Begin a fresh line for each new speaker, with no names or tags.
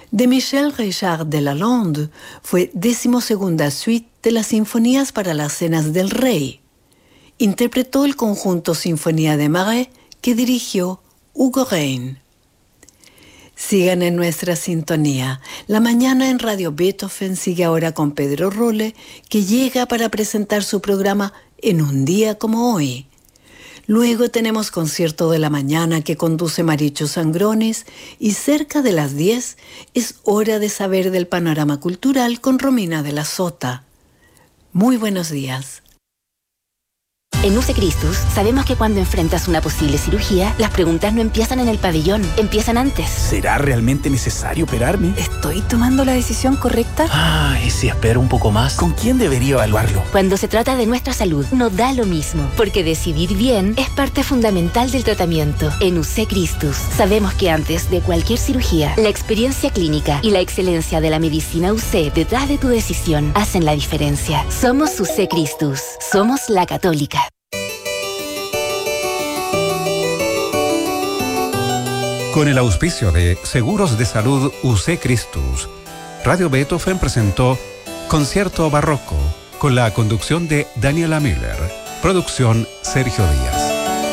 de Michel Richard de Lalonde fue 12ª suite de las Sinfonías para las Cenas del Rey. Interpretó el conjunto Sinfonía de Marais que dirigió Hugo Rein. Sigan en nuestra sintonía. La mañana en Radio Beethoven sigue ahora con Pedro Rolle, que llega para presentar su programa En un día como hoy. Luego tenemos Concierto de la Mañana que conduce Maricho Sangrones y cerca de las 10 es hora de saber del panorama cultural con Romina de la Sota. Muy buenos días.
En UC Christus sabemos que cuando enfrentas una posible cirugía, las preguntas no empiezan en el pabellón, empiezan antes.
¿Será realmente necesario operarme?
¿Estoy tomando la decisión correcta?
¿Y si espero un poco más? ¿Con quién debería evaluarlo?
Cuando se trata de nuestra salud, no da lo mismo, porque decidir bien es parte fundamental del tratamiento. En UC Christus sabemos que antes de cualquier cirugía, la experiencia clínica y la excelencia de la medicina UC detrás de tu decisión hacen la diferencia. Somos UC Christus, somos la católica.
Con el auspicio de Seguros de Salud UC Christus, Radio Beethoven presentó Concierto Barroco, con la conducción de Daniela Miller. Producción Sergio Díaz.